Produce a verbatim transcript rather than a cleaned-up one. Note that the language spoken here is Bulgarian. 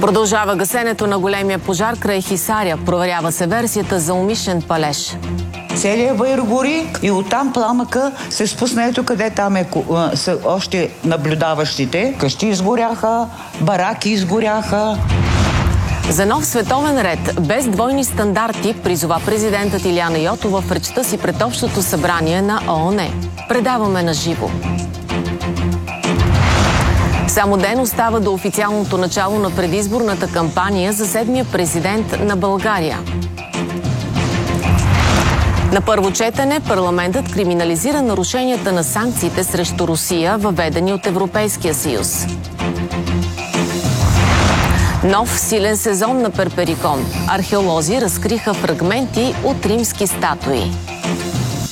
Продължава гасенето на големия пожар край Хисаря. Проверява се версията за умишлен палеж. Целият Ваир гори и оттам пламъка се спусна ето къде там е, са още наблюдаващите. Къщи изгоряха, бараки изгоряха. За нов световен ред, без двойни стандарти, призова президентът Илияна Йотова в речта си пред Общото събрание на ООН. Предаваме на живо. Само ден остава до официалното начало на предизборната кампания за седмия президент на България. На първо четене парламентът криминализира нарушенията на санкциите срещу Русия, въведени от Европейския съюз. Нов силен сезон на Перперикон. Археолози разкриха фрагменти от римски статуи.